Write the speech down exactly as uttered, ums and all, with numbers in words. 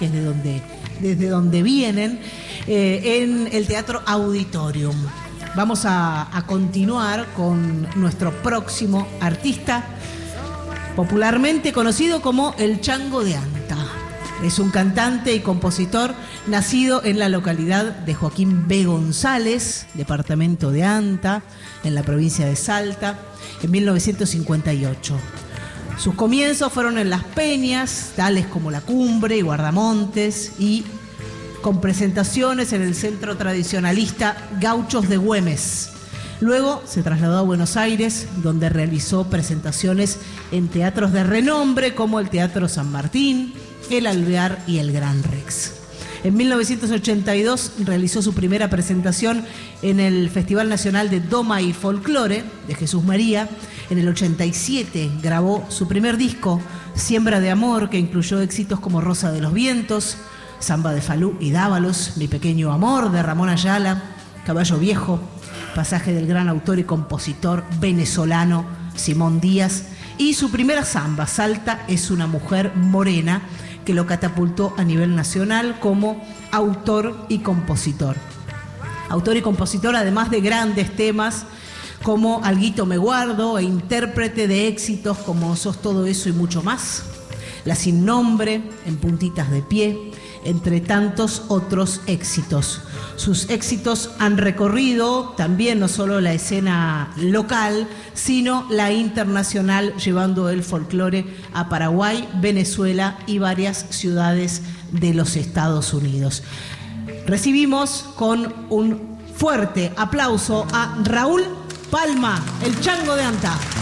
que es de donde, desde donde vienen, eh, en el Teatro Auditorium. Vamos a, a continuar con nuestro próximo artista, popularmente conocido como el Chango de Anta. Es un cantante y compositor nacido en la localidad de Joaquín B. González, departamento de Anta, en la provincia de Salta, en mil novecientos cincuenta y ocho. Sus comienzos fueron en las peñas, tales como La Cumbre y Guardamontes, y con presentaciones en el centro tradicionalista Gauchos de Güemes. Luego se trasladó a Buenos Aires, donde realizó presentaciones en teatros de renombre como el Teatro San Martín, el Alvear y el Gran Rex. En mil novecientos ochenta y dos realizó su primera presentación en el Festival Nacional de Doma y Folclore de Jesús María. En el ochenta y siete grabó su primer disco, Siembra de Amor, que incluyó éxitos como Rosa de los Vientos, Samba de Falú y Dávalos, Mi Pequeño Amor de Ramón Ayala, Caballo Viejo, pasaje del gran autor y compositor venezolano Simón Díaz, y su primera samba, Salta es una mujer morena, que lo catapultó a nivel nacional como autor y compositor. Autor y compositor, además de grandes temas como Alguito me guardo, e intérprete de éxitos como Sos todo eso y mucho más, La Sin Nombre, En Puntitas de Pie, entre tantos otros éxitos. Sus éxitos han recorrido también no solo la escena local, sino la internacional, llevando el folclore a Paraguay, Venezuela y varias ciudades de los Estados Unidos. Recibimos con un fuerte aplauso a Raúl Palma, el Chango de Anta.